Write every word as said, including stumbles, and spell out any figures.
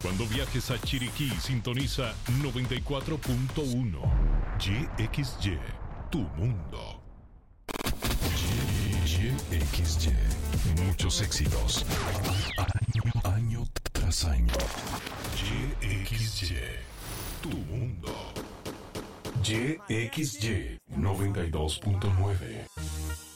Cuando viajes a Chiriquí, sintoniza noventa y cuatro punto uno. Y X Y, tu mundo. Y X Y, muchos éxitos. Año, año tras año. Y X Y, tu mundo. Y X Y noventa y dos punto nueve.